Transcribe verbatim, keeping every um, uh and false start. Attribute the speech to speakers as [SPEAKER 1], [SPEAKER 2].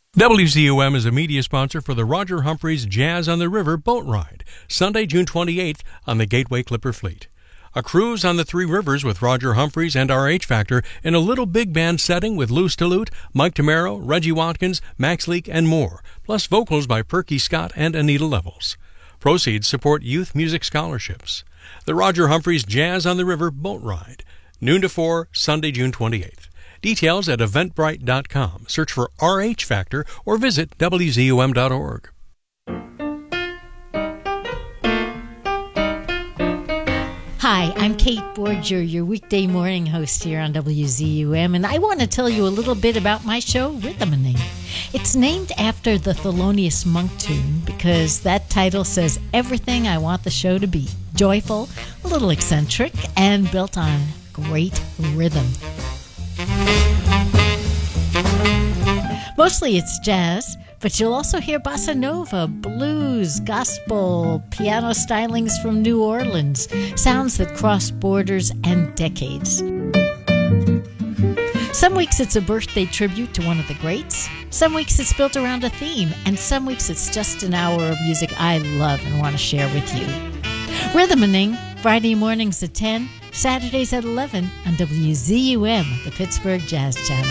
[SPEAKER 1] W Z U M is a media sponsor for the Roger Humphreys Jazz on the River boat ride, Sunday, June twenty-eighth on the Gateway Clipper Fleet. A cruise on the three rivers with Roger Humphreys and R H Factor in a little big band setting with Lou Stillute, Mike Tamaro, Reggie Watkins, Max Leak, and more, plus vocals by Perky Scott and Anita Levels. Proceeds support youth music scholarships. The Roger Humphreys Jazz on the River boat ride, noon to four, Sunday, June twenty-eighth. Details at eventbrite dot com. Search for R H Factor or visit W Z U M dot org.
[SPEAKER 2] Hi, I'm Kate Borger, your weekday morning host here on W Z U M, and I want to tell you a little bit about my show, Rhythming. It's named after the Thelonious Monk tune because that title says everything I want the show to be. Joyful, a little eccentric, and built on great rhythm. Mostly it's jazz, but you'll also hear bossa nova, blues, gospel, piano stylings from New Orleans, sounds that cross borders and decades. Some weeks it's a birthday tribute to one of the greats, some weeks it's built around a theme, and some weeks it's just an hour of music I love and want to share with you. Rhythming, Friday mornings at ten, Saturdays at eleven on W Z U M, the Pittsburgh Jazz Channel.